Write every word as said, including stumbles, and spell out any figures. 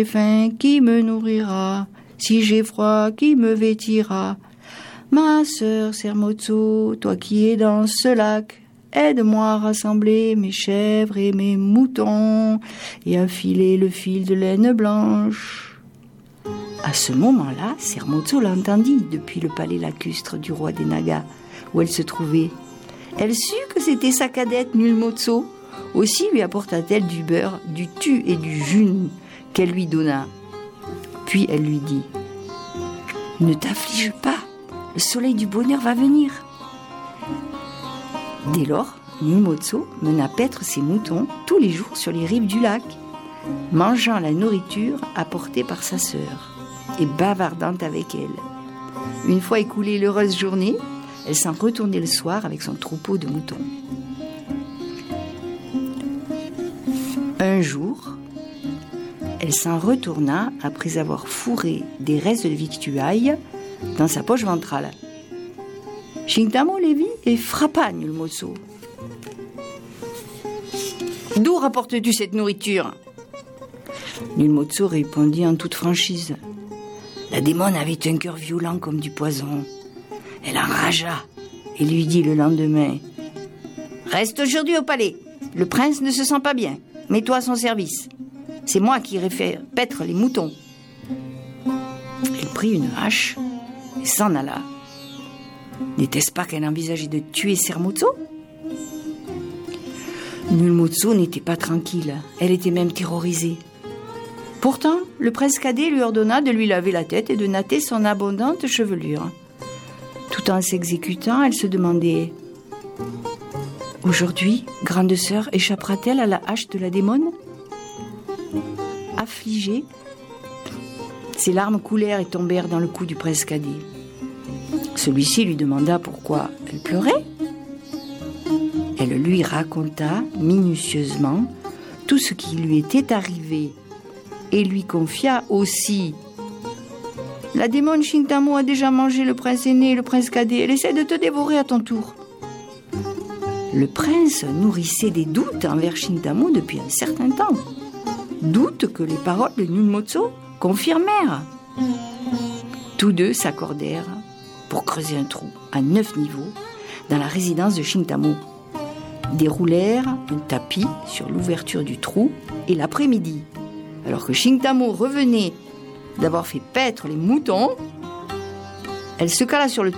j'ai faim, qui me nourrira? Si j'ai froid, qui me vêtira? Ma sœur Sermozzo, toi qui es dans ce lac, aide-moi à rassembler mes chèvres et mes moutons et à filer le fil de laine blanche. À ce moment-là, Sermozzo l'entendit depuis le palais lacustre du roi des Nagas, où elle se trouvait. Elle sut que c'était sa cadette Nulmozzo. Aussi lui apporta-t-elle du beurre, du thu et du jus qu'elle lui donna. Puis elle lui dit « Ne t'afflige pas, le soleil du bonheur va venir. » Dès lors, Nulmozzo mena paître ses moutons tous les jours sur les rives du lac, mangeant la nourriture apportée par sa sœur et bavardant avec elle. Une fois écoulée l'heureuse journée, elle s'en retournait le soir avec son troupeau de moutons. Un jour, elle s'en retourna après avoir fourré des restes de victuailles dans sa poche ventrale. Shintamo les vit et frappa Nulmozzo. « D'où rapportes-tu cette nourriture ?» Nulmozzo répondit en toute franchise. La démone avait un cœur violent comme du poison. Elle enragea et lui dit le lendemain « Reste aujourd'hui au palais. Le prince ne se sent pas bien. Mets-toi à son service. C'est moi qui irai faire paître les moutons. » Elle prit une hache et s'en alla. N'était-ce pas qu'elle envisageait de tuer Sermozzo ? Nulmozzo n'était pas tranquille. Elle était même terrorisée. Pourtant, le prince cadet lui ordonna de lui laver la tête et de natter son abondante chevelure. Tout en s'exécutant, elle se demandait « Aujourd'hui, grande sœur échappera-t-elle à la hache de la démone ?» Affligée, ses larmes coulèrent et tombèrent dans le cou du prince cadet. Celui-ci lui demanda pourquoi elle pleurait. Elle lui raconta minutieusement tout ce qui lui était arrivé et lui confia aussi « La démone Shintamo a déjà mangé le prince aîné et le prince cadet. Elle essaie de te dévorer à ton tour. » Le prince nourrissait des doutes envers Shintamo depuis un certain temps. Doutes que les paroles de Nulmozzo confirmèrent. Tous deux s'accordèrent pour creuser un trou à neuf niveaux dans la résidence de Shintamo. Déroulèrent un tapis sur l'ouverture du trou et l'après-midi, alors que Shintamo revenait d'avoir fait paître les moutons, elle se cala sur le